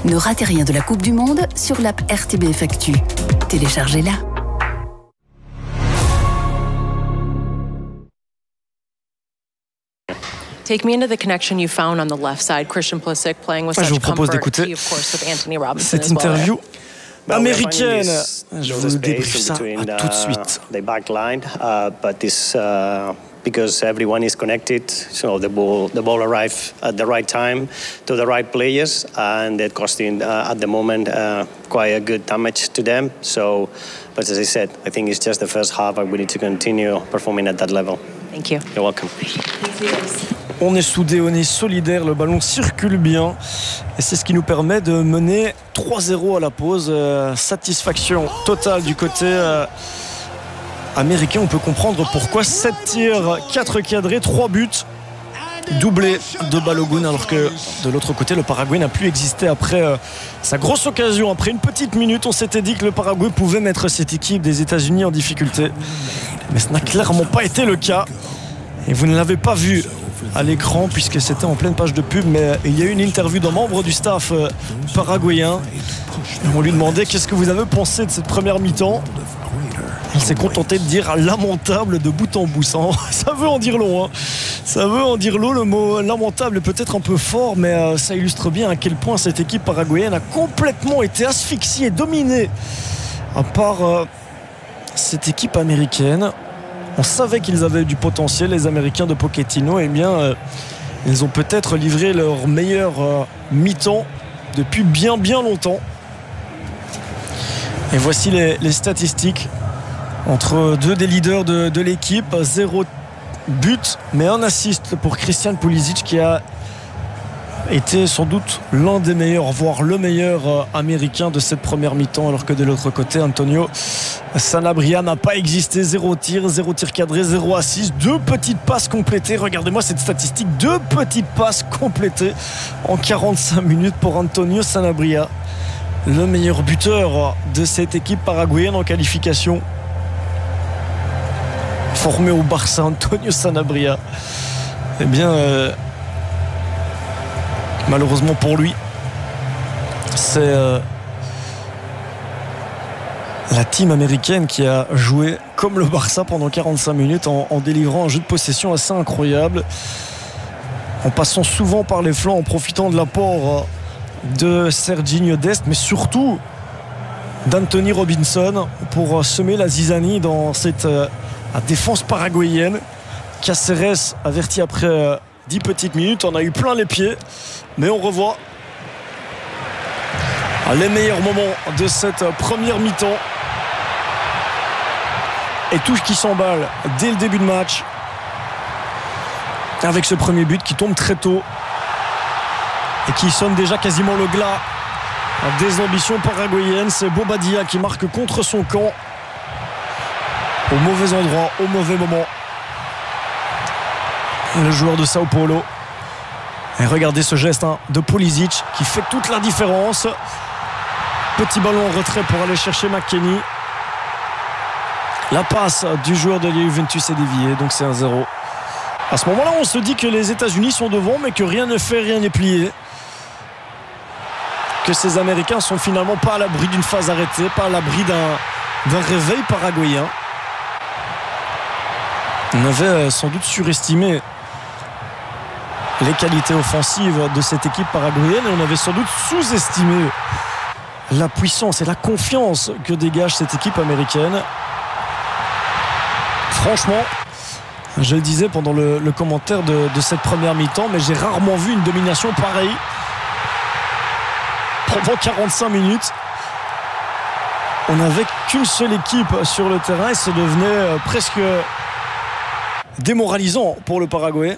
Ne ratez rien de la Coupe du Monde sur l'app RTBF Actu. Téléchargez-la. Take me into the connection you found on the left side. Christian Pulisic playing with such comfort. D'écouter of course, with Anthony Robinson cette interview américaine. Je vous débriefe ça tout de suite. The back line, but this because everyone is connected, so the ball arrived at the right time to the right players, and that costing at the moment quite a good damage to them. So, but as I said, I think it's just the first half, and we need to continue performing at that level. Thank you. You're welcome. On est soudés, on est solidaires, le ballon circule bien et c'est ce qui nous permet de mener 3-0 à la pause. Satisfaction totale du côté américain. On peut comprendre pourquoi 7 tirs, 4 cadrés, 3 buts, doublé de Balogun, alors que de l'autre côté le Paraguay n'a plus existé après sa grosse occasion. Après une petite minute, on s'était dit que le Paraguay pouvait mettre cette équipe des États-Unis en difficulté, mais ce n'a clairement pas été le cas et vous ne l'avez pas vu à l'écran puisque c'était en pleine page de pub, mais il y a eu une interview d'un membre du staff paraguayen. On lui demandait qu'est-ce que vous avez pensé de cette première mi-temps. Il s'est contenté de dire lamentable de bout en bout. Ça veut en dire long, hein. Ça veut en dire long. Le mot lamentable est peut-être un peu fort, mais ça illustre bien à quel point cette équipe paraguayenne a complètement été asphyxiée, dominée par cette équipe américaine. On savait qu'ils avaient du potentiel, les Américains de Pochettino. Eh bien, ils ont peut-être livré leur meilleur mi-temps depuis bien longtemps. Et voici les statistiques entre deux des leaders de l'équipe. 0 but, mais un assist pour Christian Pulisic qui a été sans doute l'un des meilleurs, voire le meilleur américain de cette première mi-temps, alors que de l'autre côté, Antonio Sanabria n'a pas existé. 0 tir cadré, 0 assist, 2 petites passes complétées. Regardez-moi cette statistique, 2 petites passes complétées en 45 minutes pour Antonio Sanabria, le meilleur buteur de cette équipe paraguayenne en qualification. Formé au Barça, Antonio Sanabria. Eh bien, malheureusement pour lui, c'est la team américaine qui a joué comme le Barça pendant 45 minutes en délivrant un jeu de possession assez incroyable, en passant souvent par les flancs, en profitant de l'apport de Serginho Dest, mais surtout d'Anthony Robinson pour semer la zizanie dans cette défense paraguayenne. Cáceres averti après 10 petites minutes. On a eu plein les pieds, mais on revoit les meilleurs moments de cette première mi-temps. Et touche qui s'emballe dès le début de match avec ce premier but qui tombe très tôt et qui sonne déjà quasiment le glas des ambitions paraguayennes. C'est Bobadilla qui marque contre son camp au mauvais endroit, au mauvais moment. Le joueur de Sao Paulo. Et regardez ce geste de Pulisic qui fait toute la différence. Petit ballon en retrait pour aller chercher McKennie. La passe du joueur de Juventus est déviée, donc c'est 1-0. À ce moment-là, on se dit que les États-Unis sont devant, mais que rien ne fait, rien n'est plié. Que ces Américains sont finalement pas à l'abri d'une phase arrêtée, pas à l'abri d'un réveil paraguayen. On avait sans doute surestimé les qualités offensives de cette équipe paraguayenne et on avait sans doute sous-estimé la puissance et la confiance que dégage cette équipe américaine. Franchement, je le disais pendant le commentaire de cette première mi-temps, mais j'ai rarement vu une domination pareille pendant 45 minutes. On n'avait qu'une seule équipe sur le terrain et ça devenait presque démoralisant pour le Paraguay.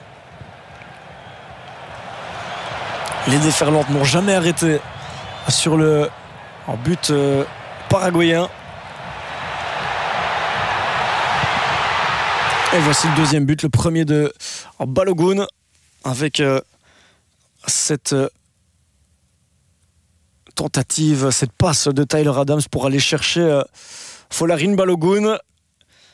Les déferlantes n'ont jamais arrêté sur le but paraguayen. Et voici le deuxième but, le premier de Balogun avec cette tentative, cette passe de Tyler Adams pour aller chercher Folarin Balogun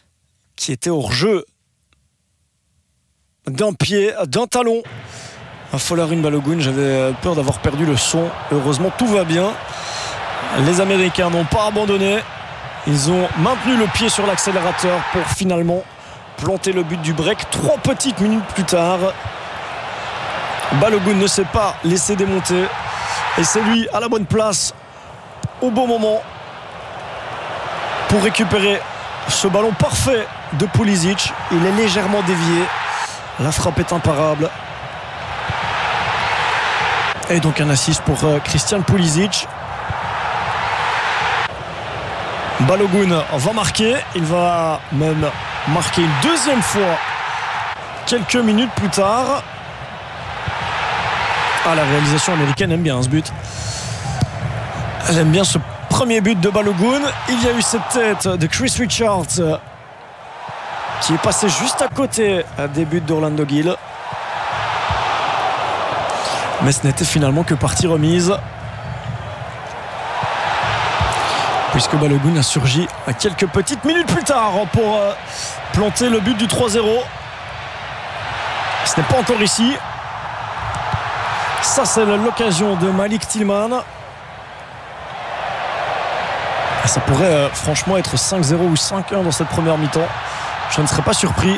qui était hors jeu d'un pied, d'un talon Folarin Balogun, j'avais peur d'avoir perdu le son. Heureusement, tout va bien. Les Américains n'ont pas abandonné. Ils ont maintenu le pied sur l'accélérateur pour finalement planter le but du break. 3 petites minutes plus tard, Balogun ne s'est pas laissé démonter. Et c'est lui à la bonne place, au bon moment, pour récupérer ce ballon parfait de Pulisic. Il est légèrement dévié. La frappe est imparable. Et donc un assist pour Christian Pulisic. Balogun va marquer. Il va même marquer une deuxième fois quelques minutes plus tard. Ah, la réalisation américaine aime bien ce but. Elle aime bien ce premier but de Balogun. Il y a eu cette tête de Chris Richards qui est passé juste à côté des buts d'Orlando Gill. Mais ce n'était finalement que partie remise, puisque Balogun a surgi à quelques petites minutes plus tard pour planter le but du 3-0. Ce n'est pas encore ici. Ça, c'est l'occasion de Malik Tillman. Ça pourrait franchement être 5-0 ou 5-1 dans cette première mi-temps. Je ne serais pas surpris.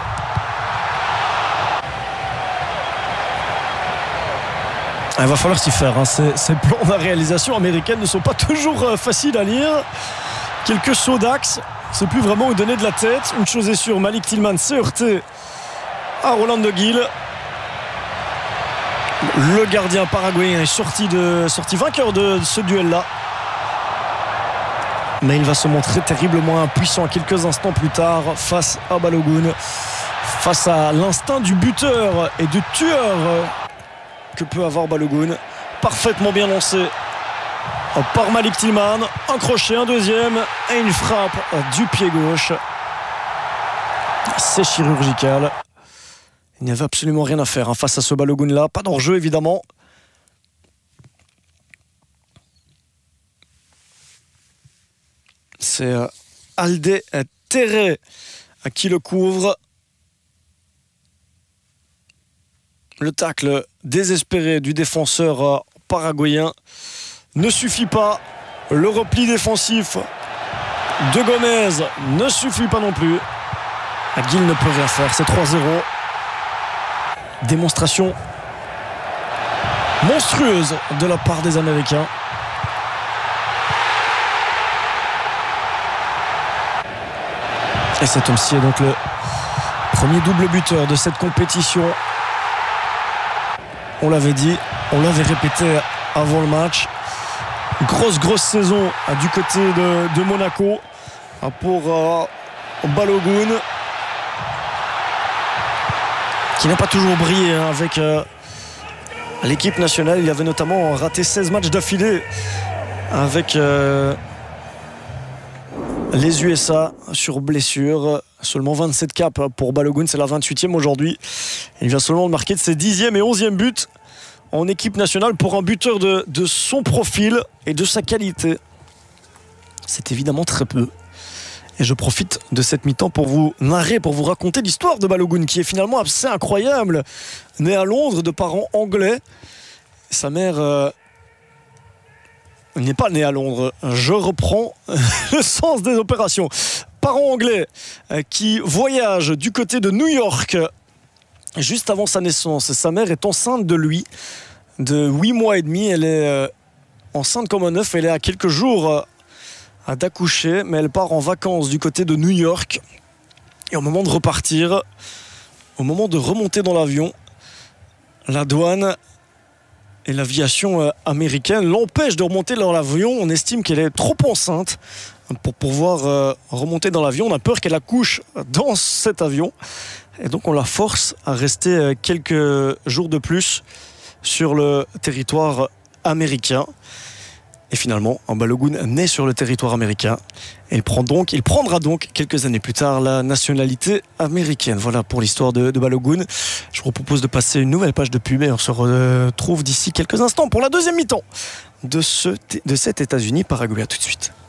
Il va falloir s'y faire. Ces plans de réalisation américaine ne sont pas toujours faciles à lire. Quelques sauts d'axe. C'est plus vraiment où donner de la tête. Une chose est sûre, Malik Tillman s'est heurté à Orlando Gill. Le gardien paraguayen est sorti vainqueur de ce duel-là. Mais il va se montrer terriblement impuissant quelques instants plus tard face à Balogun, face à l'instinct du buteur et du tueur que peut avoir Balogun. Parfaitement bien lancé par Malik Tillman. Un crochet, un deuxième et une frappe du pied gauche. C'est chirurgical. Il n'y avait absolument rien à faire face à ce Balogun-là. Pas d'enjeu, évidemment. C'est Alde Terre qui le couvre. Le tacle désespéré du défenseur paraguayen ne suffit pas. Le repli défensif de Gomez ne suffit pas non plus. Gill ne peut rien faire. C'est 3-0. Démonstration monstrueuse de la part des Américains. Et cet homme-ci est donc le premier double buteur de cette compétition. On l'avait dit, on l'avait répété avant le match. Grosse saison du côté de Monaco pour Balogun, qui n'a pas toujours brillé avec l'équipe nationale. Il avait notamment raté 16 matchs d'affilée avec les USA sur blessure. Seulement 27 caps pour Balogun, c'est la 28e aujourd'hui. Il vient seulement de marquer de ses 10e et 11e buts en équipe nationale pour un buteur de son profil et de sa qualité. C'est évidemment très peu. Et je profite de cette mi-temps pour vous narrer, pour vous raconter l'histoire de Balogun, qui est finalement assez incroyable. Né à Londres de parents anglais. Sa mère n'est pas née à Londres. Je reprends le sens des opérations. Parents anglais qui voyagent du côté de New York juste avant sa naissance. Sa mère est enceinte de lui de 8 mois et demi. Elle est enceinte comme un œuf. Elle est à quelques jours d'accoucher, mais elle part en vacances du côté de New York. Et au moment de repartir, au moment de remonter dans l'avion, la douane et l'aviation américaine l'empêchent de remonter dans l'avion. On estime qu'elle est trop enceinte pour pouvoir remonter dans l'avion. On a peur qu'elle accouche dans cet avion. Et donc on la force à rester quelques jours de plus sur le territoire américain. Et finalement, Balogun naît sur le territoire américain. Et il prendra donc quelques années plus tard la nationalité américaine. Voilà pour l'histoire de Balogun. Je vous propose de passer une nouvelle page de pub et on se retrouve d'ici quelques instants pour la deuxième mi-temps de cet États-Unis-Paraguay. À tout de suite.